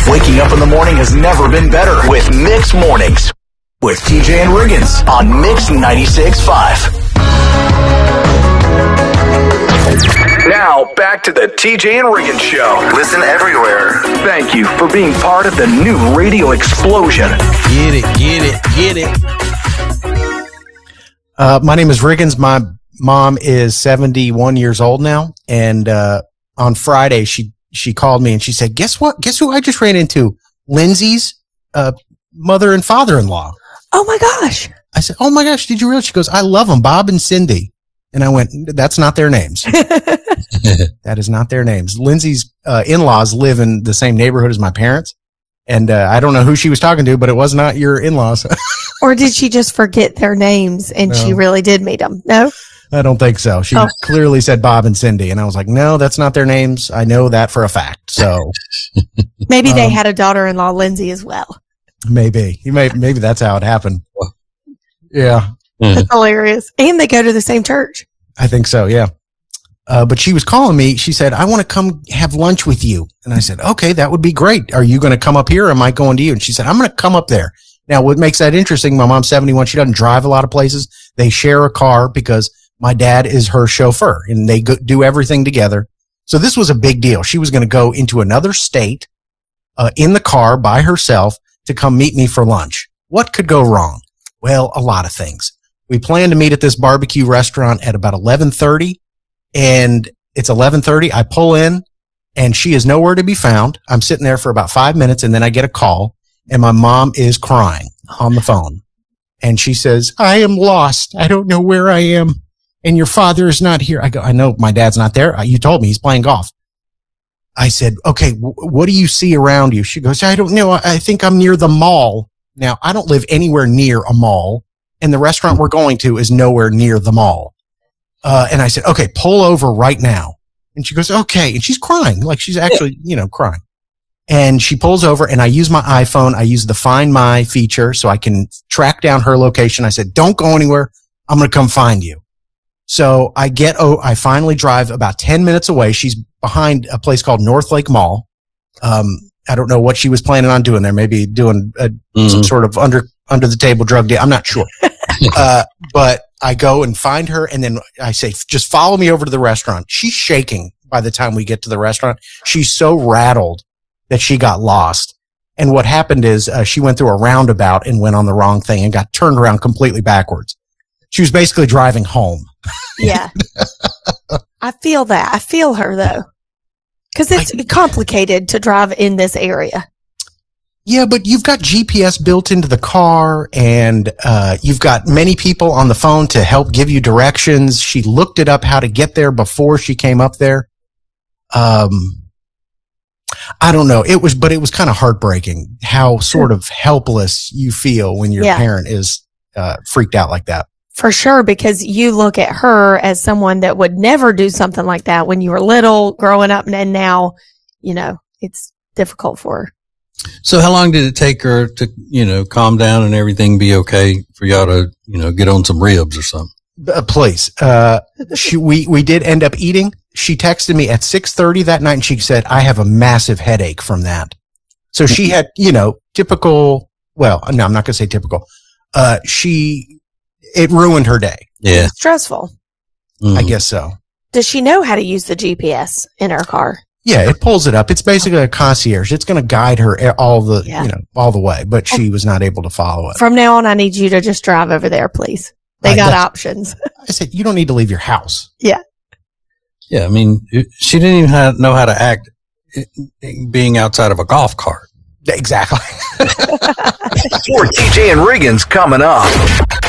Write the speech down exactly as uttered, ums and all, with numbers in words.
Waking up in the morning has never been better with Mix Mornings with T J and Riggins on Mix ninety-six point five. Now, back to the T J and Riggins Show. Listen everywhere. Thank you for being part of the new radio explosion. Get it, get it, get it. Uh, my name is Riggins. My mom is seventy-one years old now. And uh, on Friday, she she called me and she said, guess what? Guess who I just ran into? Lindsay's uh, mother and father-in-law. Oh, my gosh. I said, oh, my gosh, did you realize? She goes, I love them, Bob and Cindy. And I went, that's not their names. That is not their names. Lindsay's uh, in-laws live in the same neighborhood as my parents. And uh, I don't know who she was talking to, but it was not your in-laws. Or did she just forget their names and No. she really did meet them? No? I don't think so. She Oh. clearly said Bob and Cindy. And I was like, no, that's not their names. I know that for a fact. So Maybe they Um, had a daughter-in-law, Lindsay, as well. maybe, you may, maybe that's how it happened. Yeah, That's hilarious. And they go to the same church. I think so. Yeah. Uh, but she was calling me. She said, I want to come have lunch with you. And I said, okay, that would be great. Are you going to come up here or am I going to you? And she said, I'm going to come up there. Now, what makes that interesting, my mom's seventy-one. She doesn't drive a lot of places. They share a car because my dad is her chauffeur and they go, do everything together. So this was a big deal. She was going to go into another state uh, in the car by herself to come meet me for lunch. What could go wrong? Well, a lot of things. We planned to meet at this barbecue restaurant at about eleven thirty, and it's eleven thirty. I pull in, and she is nowhere to be found. I'm sitting there for about five minutes, and then I get a call, and my mom is crying on the phone. And she says, I am lost. I don't know where I am, and your father is not here. I go, I know my dad's not there. You told me he's playing golf. I said, okay, w- what do you see around you? She goes, I don't know. I, I think I'm near the mall. Now, I don't live anywhere near a mall. And the restaurant we're going to is nowhere near the mall. Uh, and I said, okay, pull over right now. And she goes, okay. And she's crying, like she's actually, you know, crying. And she pulls over and I use my iPhone. I use the Find My feature so I can track down her location. I said, don't go anywhere. I'm going to come find you. So I get, oh, I finally drive about ten minutes away. She's behind a place called North Lake Mall. Um, I don't know what she was planning on doing there. Maybe doing a, mm-hmm. some sort of under, under the table drug deal. I'm not sure. uh, but I go and find her and then I say, just follow me over to the restaurant. She's shaking by the time we get to the restaurant. She's so rattled that she got lost. And what happened is uh, she went through a roundabout and went on the wrong thing and got turned around completely backwards. She was basically driving home. Yeah. I feel that. I feel her though. Cause it's I, complicated to drive in this area. Yeah, but you've got G P S built into the car and uh you've got many people on the phone to help give you directions. She looked it up how to get there before she came up there. Um, I don't know. It was, but it was kind of heartbreaking how sort of helpless you feel when your yeah. parent is uh freaked out like that. For sure, because you look at her as someone that would never do something like that when you were little, growing up, and now, you know, it's difficult for her. So how long did it take her to, you know, calm down and everything be okay for y'all to, you know, get on some ribs or something? Uh, please. Uh, she, we, we did end up eating. She texted me at six thirty that night and she said, I have a massive headache from that. So she had, you know, typical, well, no, I'm not going to say typical. Uh, she, it ruined her day. Yeah. It's stressful. Mm-hmm. I guess so. Does she know how to use the G P S in her car? Yeah, it pulls it up. It's basically a concierge. It's going to guide her all the, yeah. you know, all the way, but she was not able to follow it. From now on, I need you to just drive over there, please. They I got options. I said, you don't need to leave your house. Yeah. Yeah. I mean, she didn't even have, know how to act being outside of a golf cart. Exactly. For T J and Riggins coming up.